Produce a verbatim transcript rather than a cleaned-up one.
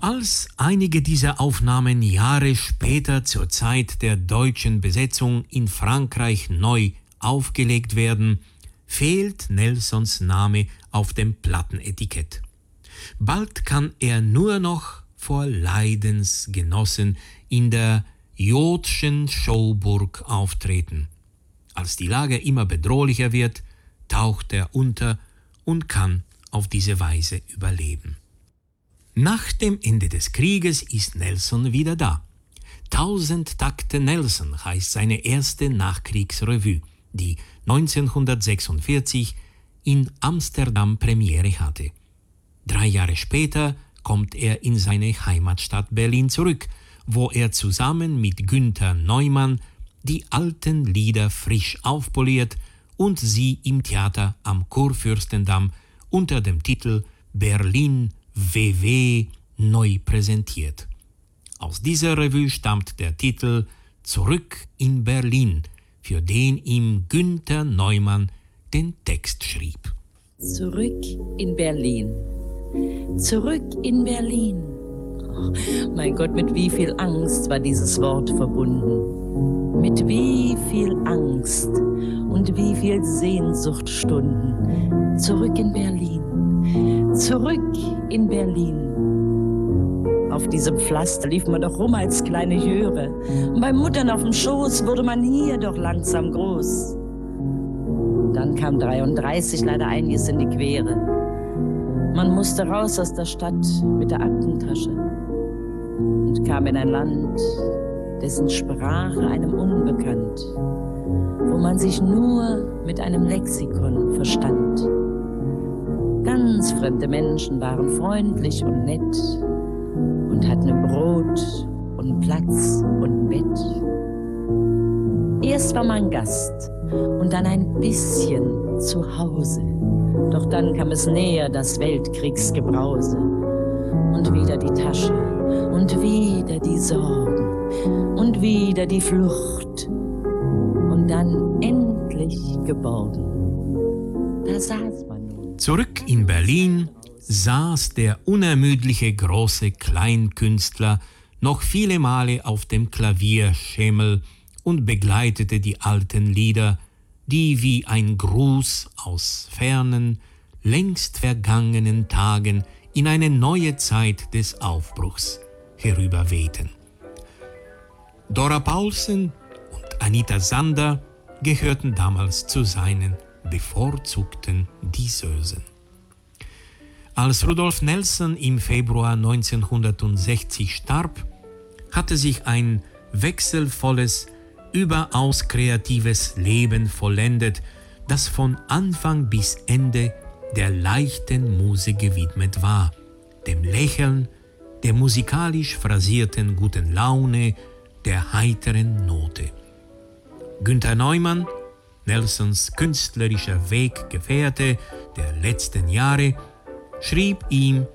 Als einige dieser Aufnahmen Jahre später zur Zeit der deutschen Besetzung in Frankreich neu aufgelegt werden, fehlt Nelsons Name auf dem Plattenetikett. Bald kann er nur noch vor Leidensgenossen in der Jodschen Schauburg auftreten. Als die Lage immer bedrohlicher wird, taucht er unter und kann auf diese Weise überleben. Nach dem Ende des Krieges ist Nelson wieder da. Tausend Takte Nelson heißt seine erste Nachkriegsrevue, die neunzehnhundertsechsundvierzig in Amsterdam Premiere hatte. Drei Jahre später kommt er in seine Heimatstadt Berlin zurück, wo er zusammen mit Günther Neumann die alten Lieder frisch aufpoliert und sie im Theater am Kurfürstendamm unter dem Titel Berlin W W neu präsentiert. Aus dieser Revue stammt der Titel Zurück in Berlin, für den ihm Günther Neumann den Text schrieb. Zurück in Berlin. Zurück in Berlin. Oh, mein Gott, mit wie viel Angst war dieses Wort verbunden. Mit wie viel Angst und wie viel Sehnsuchtstunden. Zurück in Berlin. Zurück in Berlin. Auf diesem Pflaster lief man doch rum als kleine Jöre. Und bei Muttern auf dem Schoß wurde man hier doch langsam groß. Und dann kam dreiunddreißig leider einiges in die Quere. Man musste raus aus der Stadt mit der Aktentasche und kam in ein Land, dessen Sprache einem unbekannt, wo man sich nur mit einem Lexikon verstand. Ganz fremde Menschen waren freundlich und nett und hatten Brot und Platz und Bett. Erst war man Gast und dann ein bisschen zu Hause. Doch dann kam es näher, das Weltkriegsgebrause. Und wieder die Tasche und wieder die Sorgen und wieder die Flucht. Und dann endlich geborgen. Da saß man nun. Zurück in Berlin saß der unermüdliche große Kleinkünstler noch viele Male auf dem Klavierschemel und begleitete die alten Lieder, die wie ein Gruß aus fernen, längst vergangenen Tagen in eine neue Zeit des Aufbruchs herüberwehten. Dora Paulsen und Anita Sander gehörten damals zu seinen bevorzugten Diseusen. Als Rudolf Nelson im Februar neunzehnhundertsechzig starb, hatte sich ein wechselvolles, überaus kreatives Leben vollendet, das von Anfang bis Ende der leichten Musik gewidmet war, dem Lächeln, der musikalisch phrasierten guten Laune, der heiteren Note. Günther Neumann, Nelsons künstlerischer Weggefährte der letzten Jahre, schrieb ihm